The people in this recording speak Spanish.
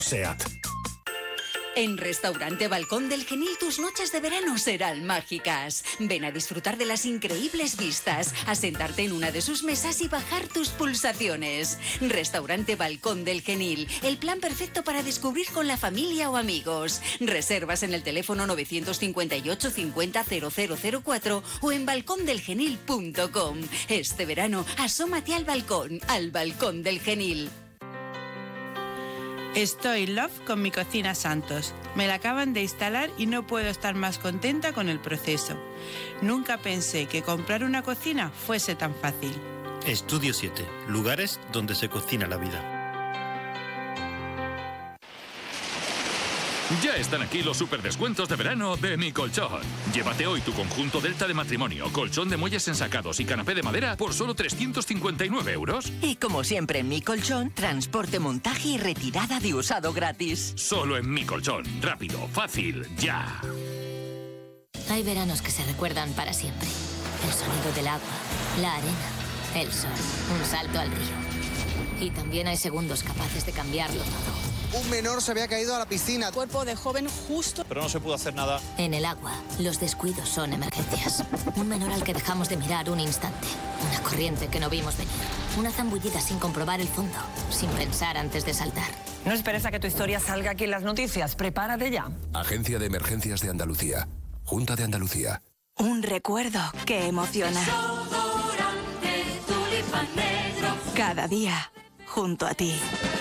SEAT. En Restaurante Balcón del Genil tus noches de verano serán mágicas. Ven a disfrutar de las increíbles vistas, a sentarte en una de sus mesas y bajar tus pulsaciones. Restaurante Balcón del Genil, el plan perfecto para descubrir con la familia o amigos. Reservas en el teléfono 958 50 0004 o en balcondelgenil.com. Este verano asómate al Balcón del Genil. Estoy love con mi cocina Santos. Me la acaban de instalar y no puedo estar más contenta con el proceso. Nunca pensé que comprar una cocina fuese tan fácil. Estudio 7. Lugares donde se cocina la vida. Ya están aquí los superdescuentos de verano de Mi Colchón. Llévate hoy tu conjunto Delta de matrimonio, colchón de muelles ensacados y canapé de madera por solo 359 euros. Y como siempre en Mi Colchón, transporte, montaje y retirada de usado gratis. Solo en Mi Colchón. Rápido, fácil, ya. Hay veranos que se recuerdan para siempre. El sonido del agua, la arena, el sol, un salto al río. Y también hay segundos capaces de cambiarlo todo. Un menor se había caído a la piscina. Cuerpo de joven justo. Pero no se pudo hacer nada. En el agua, los descuidos son emergencias. Un menor al que dejamos de mirar un instante. Una corriente que no vimos venir. Una zambullida sin comprobar el fondo. Sin pensar antes de saltar. No esperes a que tu historia salga aquí en las noticias. Prepárate ya. Agencia de Emergencias de Andalucía. Junta de Andalucía. Un recuerdo que emociona. Cada día, junto a ti.